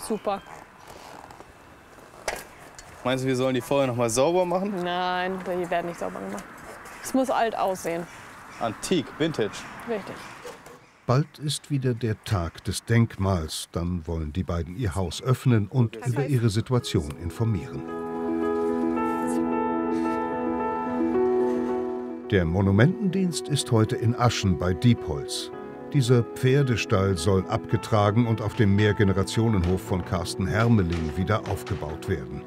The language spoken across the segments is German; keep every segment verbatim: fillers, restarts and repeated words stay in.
super. Meinst du, wir sollen die vorher noch mal sauber machen? Nein, die werden nicht sauber gemacht. Es muss alt aussehen. Antik, Vintage. Richtig. Bald ist wieder der Tag des Denkmals. Dann wollen die beiden ihr Haus öffnen und über ihre Situation informieren. Der Monumentendienst ist heute in Aschen bei Diepholz. Dieser Pferdestall soll abgetragen und auf dem Mehrgenerationenhof von Carsten Hermeling wieder aufgebaut werden.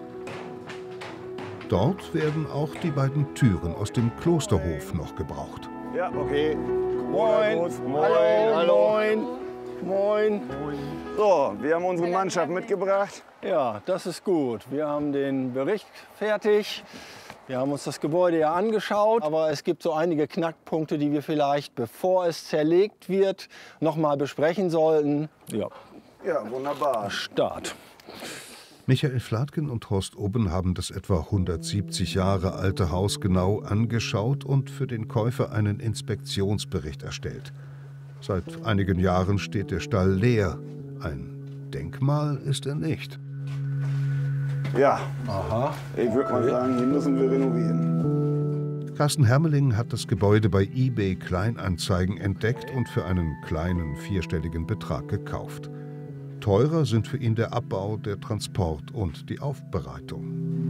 Dort werden auch die beiden Türen aus dem Klosterhof noch gebraucht. Ja, okay. Moin. Moin. Hallo. Moin. Moin. So, wir haben unsere Mannschaft mitgebracht. Ja, das ist gut. Wir haben den Bericht fertig. Wir haben uns das Gebäude ja angeschaut, aber es gibt so einige Knackpunkte, die wir vielleicht, bevor es zerlegt wird, noch mal besprechen sollten. Ja, Ja, wunderbar. Start. Michael Fladgen und Horst Oben haben das etwa hundertsiebzig Jahre alte Haus genau angeschaut und für den Käufer einen Inspektionsbericht erstellt. Seit einigen Jahren steht der Stall leer. Ein Denkmal ist er nicht. Ja, Aha. ich würde mal sagen, hier müssen wir renovieren. Carsten Hermeling hat das Gebäude bei eBay Kleinanzeigen entdeckt und für einen kleinen vierstelligen Betrag gekauft. Teurer sind für ihn der Abbau, der Transport und die Aufbereitung.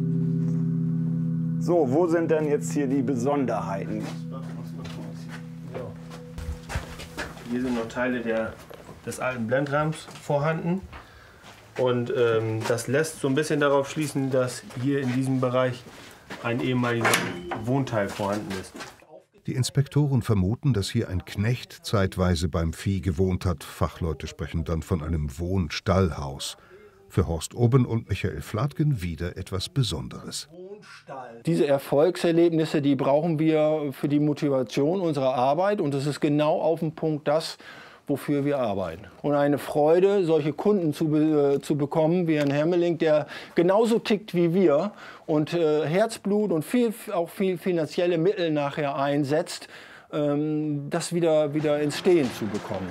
So, wo sind denn jetzt hier die Besonderheiten? Hier sind noch Teile der, des alten Blendrahmens vorhanden. Und ähm, das lässt so ein bisschen darauf schließen, dass hier in diesem Bereich ein ehemaliger Wohnteil vorhanden ist. Die Inspektoren vermuten, dass hier ein Knecht zeitweise beim Vieh gewohnt hat. Fachleute sprechen dann von einem Wohnstallhaus. Für Horst Oben und Michael Fladgen wieder etwas Besonderes. Diese Erfolgserlebnisse, die brauchen wir für die Motivation unserer Arbeit. Und es ist genau auf den Punkt das, wofür wir arbeiten. Und eine Freude, solche Kunden zu, be zu bekommen, wie Herrn Hermeling, der genauso tickt wie wir und äh, Herzblut und viel, auch viel finanzielle Mittel nachher einsetzt, ähm, das wieder, wieder ins Stehen zu bekommen.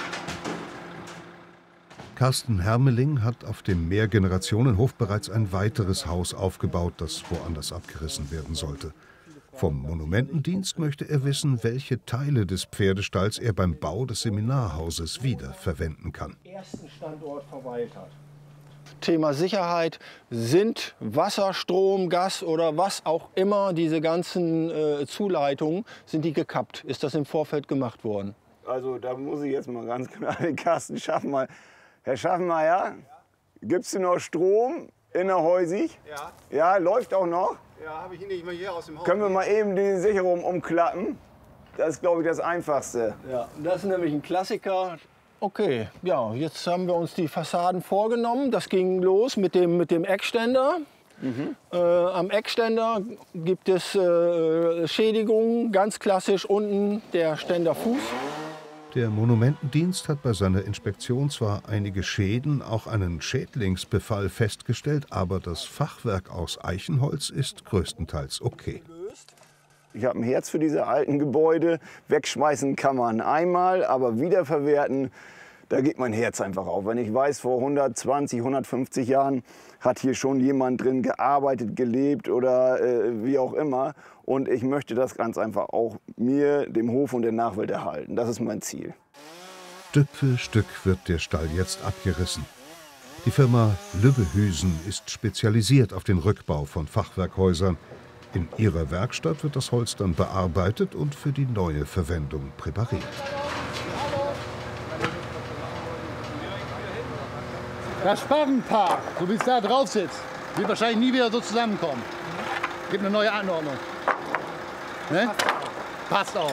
Carsten Hermeling hat auf dem Mehrgenerationenhof bereits ein weiteres Haus aufgebaut, das woanders abgerissen werden sollte. Vom Monumentendienst möchte er wissen, welche Teile des Pferdestalls er beim Bau des Seminarhauses wieder verwenden kann. Ersten Standort verweilt hat. Thema Sicherheit sind Wasser, Strom, Gas oder was auch immer, diese ganzen äh, Zuleitungen, sind die gekappt? Ist das im Vorfeld gemacht worden? Also da muss ich jetzt mal ganz klar den Carsten Schaffenmeier. Herr Schaffenmeier, gibt es noch Strom in der Heusig? Ja. Ja, läuft auch noch? Ja, habe ich nicht mal hier aus dem Haus. Können wir mal eben die Sicherung umklappen? Das ist, glaube ich, das Einfachste. Ja, das ist nämlich ein Klassiker. Okay, ja, jetzt haben wir uns die Fassaden vorgenommen. Das ging los mit dem, mit dem Eckständer. Mhm. Äh, am Eckständer gibt es äh, Schädigungen, ganz klassisch unten der Ständerfuß. Der Monumentendienst hat bei seiner Inspektion zwar einige Schäden, auch einen Schädlingsbefall festgestellt, aber das Fachwerk aus Eichenholz ist größtenteils okay. Ich habe ein Herz für diese alten Gebäude. Wegschmeißen kann man einmal, aber wiederverwerten, da geht mein Herz einfach auf. Wenn ich weiß, vor hundertzwanzig, hundertfünfzig Jahren hat hier schon jemand drin gearbeitet, gelebt oder äh, wie auch immer. Und ich möchte das ganz einfach auch mir, dem Hof und der Nachwelt erhalten. Das ist mein Ziel. Stück für Stück wird der Stall jetzt abgerissen. Die Firma Lübbehüsen ist spezialisiert auf den Rückbau von Fachwerkhäusern. In ihrer Werkstatt wird das Holz dann bearbeitet und für die neue Verwendung präpariert. Das Sparrenpark, so wie es da drauf sitzt, wird wahrscheinlich nie wieder so zusammenkommen. Gibt eine neue Anordnung. Ne? Passt auf.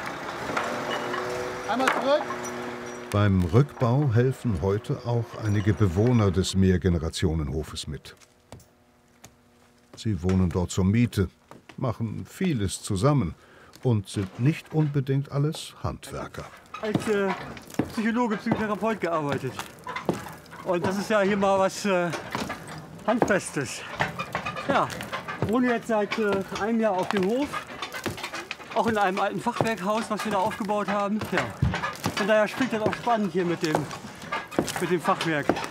Einmal zurück. Beim Rückbau helfen heute auch einige Bewohner des Mehrgenerationenhofes mit. Sie wohnen dort zur Miete, machen vieles zusammen und sind nicht unbedingt alles Handwerker. Als äh, Psychologe, Psychotherapeut gearbeitet. Und das ist ja hier mal was äh, Handfestes. Ja, ich wohne jetzt seit äh, einem Jahr auf dem Hof. Auch in einem alten Fachwerkhaus, was wir da aufgebaut haben. Ja. Von daher spielt das auch spannend hier mit dem, mit dem Fachwerk.